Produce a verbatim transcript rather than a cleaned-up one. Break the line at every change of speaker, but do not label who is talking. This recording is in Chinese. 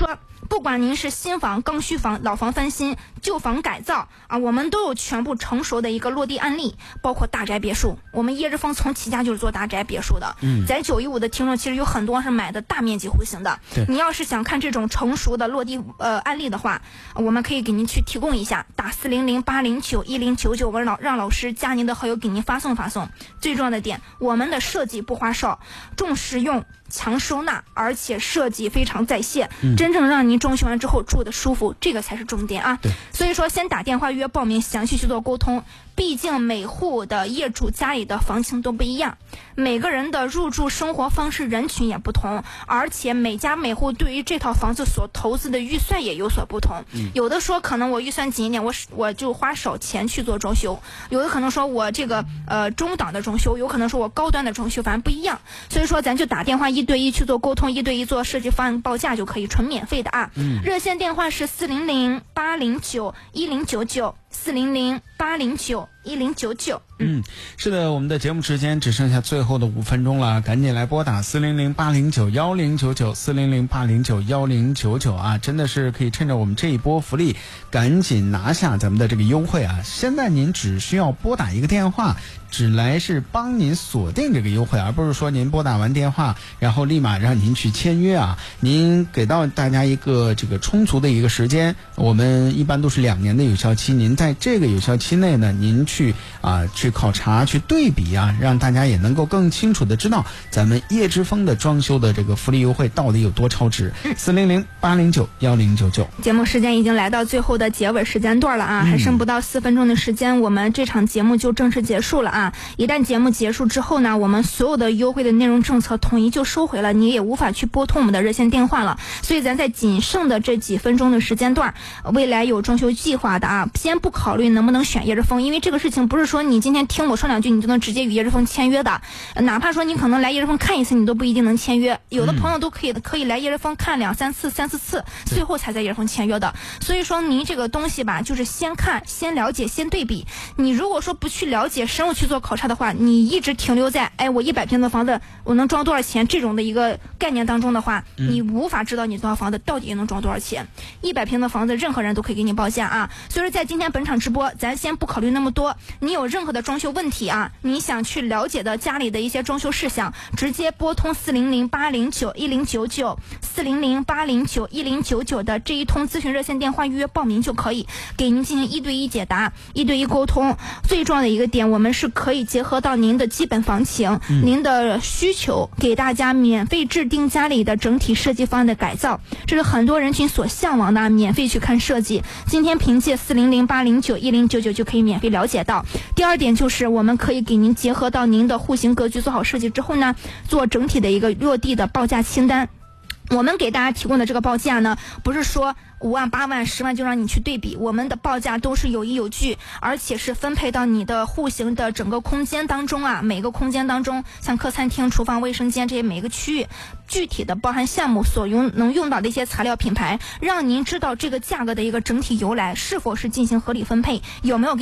说不管您是新房、刚需房、老房翻新、旧房改造啊，我们都有全部成熟的一个落地案例，包括大宅别墅。我们叶之峰从起家就是做大宅别墅的。嗯，咱九一五的听众其实有很多是买的大面积户型的。你要是想看这种成熟的落地呃案例的话，我们可以给您去提供一下，打四零零八零九一零九九，我老让老师加您的好友给您发送发送。最重要的点，我们的设计不花哨，重实用。强收纳，而且设计非常在线、嗯、真正让您装修完之后住的舒服，这个才是重点啊。所以说先打电话约报名，详细去做沟通。毕竟每户的业主家里的房情都不一样，每个人的入住生活方式人群也不同，而且每家每户对于这套房子所投资的预算也有所不同、嗯、有的说可能我预算紧一点，我我就花少钱去做装修，有的可能说我这个呃中档的装修，有可能说我高端的装修，反正不一样。所以说咱就打电话一对一去做沟通，一对一做设计方案报价就可以，纯免费的啊。嗯、热线电话是四零零八零九一零九九四零零八零九一零九九。
嗯，是的，我们的节目时间只剩下最后的五分钟了，赶紧来拨打四零零八零九幺零九九四零零八零九幺零九九啊！真的是可以趁着我们这一波福利，赶紧拿下咱们的这个优惠啊！现在您只需要拨打一个电话，只来是帮您锁定这个优惠，而不是说您拨打完电话，然后立马让您去签约啊！您给到大家一个这个充足的一个时间，我们一般都是两年的有效期，您在这个有效期内呢，您去啊去考察、去对比啊，让大家也能够更清楚的知道咱们叶之峰的装修的这个福利优惠到底有多超值。四零零八零九幺零九九。
节目时间已经来到最后的结尾时间段了啊，嗯、还剩不到四分钟的时间，我们这场节目就正式结束了啊。一旦节目结束之后呢，我们所有的优惠的内容政策统一就收回了，你也无法去拨通我们的热线电话了。所以咱在仅剩的这几分钟的时间段，未来有装修计划的啊，先不考虑能不能选叶之峰，因为这个事情不是说你今天听我说两句你就能直接与叶之峰签约的，哪怕说你可能来叶之峰看一次你都不一定能签约，有的朋友都可以可以来叶之峰看两三次三四次，最后才在叶之峰签约的。所以说您这个东西吧，就是先看先了解先对比，你如果说不去了解深入去做考察的话，你一直停留在哎我一百平的房子我能装多少钱这种的一个概念当中的话，你无法知道你这套房子到底能装多少钱。一百平的房子任何人都可以给你报价啊。所以说在今天本场直播咱先不考虑那么多，你有任何的装修问题啊，你想去了解的家里的一些装修事项，直接拨通四零零八零九一零九九四零零八零九一零九九的这一通咨询热线电话预约报名就可以，给您进行一对一解答一对一沟通。最重要的一个点，我们是可以结合到您的基本房情、嗯、您的需求，给大家免费制定家里的整体设计方案的改造，这是很多人群所向往的，免费去看设计。今天凭借四零零八零九一零九九就可以免费了解到。第二点就是我们可以给您结合到您的户型格局做好设计之后呢，做整体的一个落地的报价清单。我们给大家提供的这个报价呢，不是说五万八万十万就让你去对比，我们的报价都是有依有据，而且是分配到你的户型的整个空间当中啊，每个空间当中，像客餐厅、厨房、卫生间这些每个区域，具体的包含项目所用能用到的一些材料品牌，让您知道这个价格的一个整体由来是否是进行合理分配，有没有给